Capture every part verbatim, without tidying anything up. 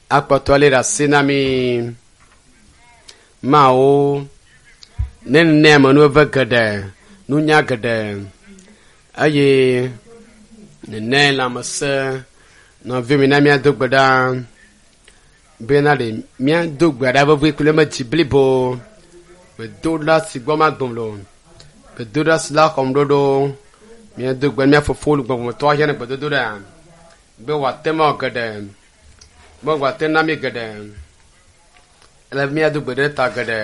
akpɔtɔle ɖe asi na mi mawo ne nɛ me nu ve geɖe nunya geɖe eye nene lãmesẽ nɔvi mi na míado gbe ɖa bena ɖe míado gbe ɖa vevie kple me dzi blibo bedo ɖa si gbɔ ma gbɔm lo bedo ɖa si la xɔm ɖoɖo míado gbe mía fofo gbɔgbɔmetɔ ahia ne gbedodo ɖa be wòate ma geɖe be wòate na mi geɖe ele míado gbe ɖe ta geɖe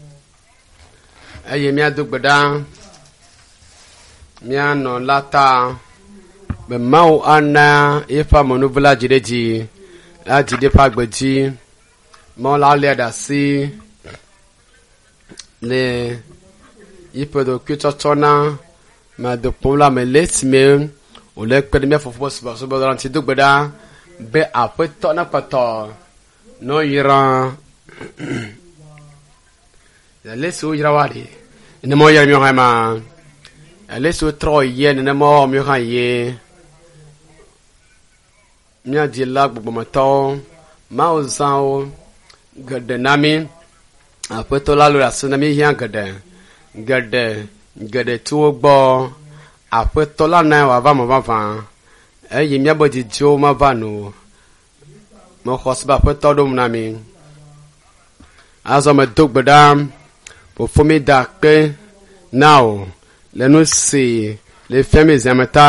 eye míado gbe ɖa míanɔ la ta be mawo ana eƒe amenuve la dzi ɖe dzi la dzi ɖe eƒe agbe dzi mawo la lia ɖe asi le yiƒe ɖokuitsɔtsɔ na mado kpɔm la me le esime wòle kpe ɖe mía fofo subɔsubɔ la ŋuti do gbe ɖa be aƒetɔ na kpɔtɔ no yra le si wo yra wa ɖi ne mo yɛrɛ mi hã ma le si wo trɔ yɛ ne mo mi hã yɛ mía dzi la gbogbɔmetɔwo mawo zãwo geɖe na mi aƒetɔ la lo asi na mi hiã geɖe geɖe geɖe tso wo gbɔ aƒetɔ la na wòava me vavã eye míabe dzidziwo mava no mexɔ si be aƒetɔ ɖom na mi azɔ medo gbe ɖa fofo mi da akpe na o le nu si le fia mi zãmeta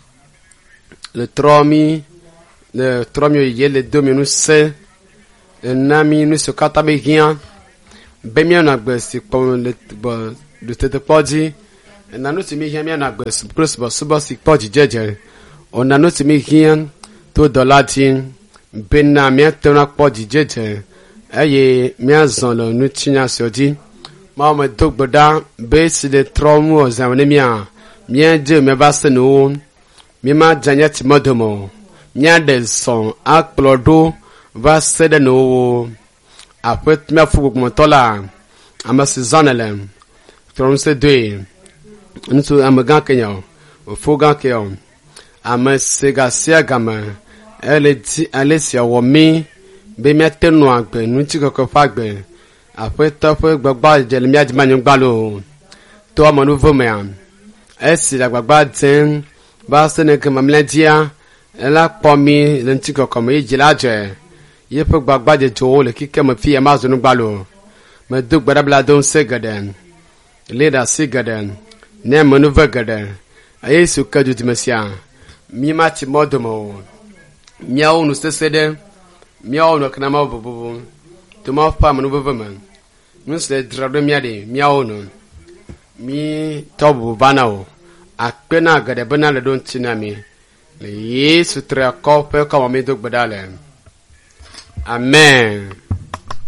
le trɔ mi le trɔ mi yeye le do mi nu se le na mi nu si katã be hiã be míanɔ agbe si kpɔm le gbɔ le tetekpɔ dzi ena nu si mi hiã míanɔ agbe kple subɔsubɔ si kpɔ dzidzedze ona nu si mi hiã to dɔ la dzi bena míate ŋu akpɔ dzidzedze eye míazɔ le nutsinya siwo dzi mawo me do gbe ɖa be si le trɔm wɔ zã ne mía míadze míava se nuwo míemadze anya timɔdom o míaɖe zɔ akplɔ ɖo va se ɖe nuwo aƒe míafu gbogbometɔ la ame si zɔne le trɔm se doe ŋutsu ame gã kenya o ofo gã ke o ame si gasia game ele di ele sia wɔ mi be míate nu agbe ŋutsi kɔkɔ ƒe agbe aƒetɔ ƒe gbagba dze le mía dzi manyigba lo to ame nu ve mea esi le agbagba dzem va se ne ke mamlɛ dzia ela kpɔ mi le ŋutsi kɔkɔ me yi dzi la dze yeƒe gbagba dzedzewo le kike me fi ema zɔ nugba lo medo gbe ɖa bla do ŋusẽ geɖe le ɖe asi geɖe ne amenuve geɖe eye si ke dudime sia mi ma tsi mɔ dome o míawo nu sese ɖe míawo nɔ kenama vovovo to ma ƒe amenuveve me nu si le dzra ɖo mía ɖe míawo nu mi tɔ vovo va na o akpe na geɖe bena le ɖo ŋuti na mi le yesu tre kɔ ƒe kɔmɔ mi do gbe ɖa le amen.